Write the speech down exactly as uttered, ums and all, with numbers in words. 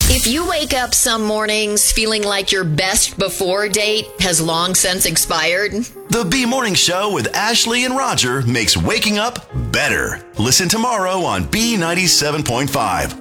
If you wake up some mornings feeling like your best before date has long since expired, The B Morning Show with Ashley and Roger makes waking up better. Listen tomorrow on B ninety-seven point five.